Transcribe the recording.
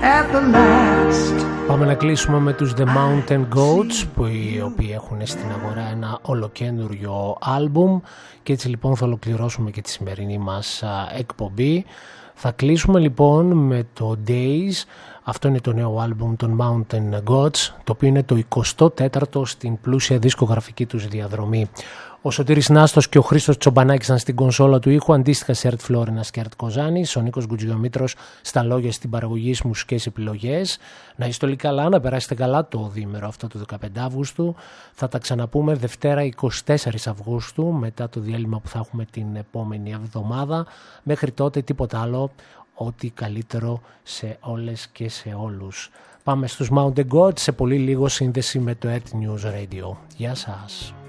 at the last. Πάμε να κλείσουμε με τους The Mountain Goats, που οι οποίοι έχουν στην αγορά ένα ολοκένουργιο άλμπουμ, και έτσι λοιπόν θα ολοκληρώσουμε και τη σημερινή μας εκπομπή. Θα κλείσουμε λοιπόν με το Days. Αυτό είναι το νέο άλμπουμ των Mountain Goats, το οποίο είναι το 24ο στην πλούσια δισκογραφική τους διαδρομή. Ο Σωτήρης Νάστος και ο Χρήστος Τσομπανάκης ήταν στην κονσόλα του ήχου, αντίστοιχα σε Ερτ Φλόρινας και Ερτ Κοζάνης, ο Νίκος Γκουτζιομήτρος στα λόγια, στην παραγωγή, στις μουσικές επιλογές. Να είστε όλοι καλά, να περάσετε καλά το διήμερο αυτό του 15 Αύγουστου. Θα τα ξαναπούμε Δευτέρα 24 Αυγούστου, μετά το διάλειμμα που θα έχουμε την επόμενη εβδομάδα. Μέχρι τότε τίποτα άλλο, ό,τι καλύτερο σε όλες και σε όλους. Πάμε στους Mountain Goats, σε πολύ λίγο σύνδεση με το Earth News Radio. Γεια σας.